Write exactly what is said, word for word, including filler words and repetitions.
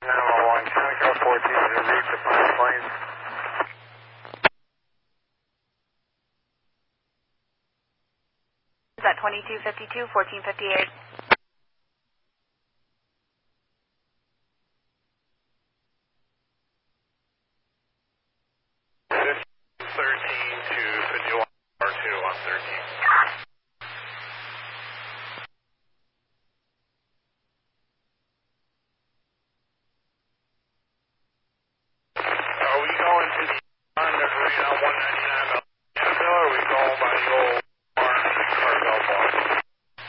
nine one one, Chemical fourteen, en route to Pine Plains. Is that twenty-two fifty-two, fourteen fifty-eight? thirteen to Fidel R two on thirteen.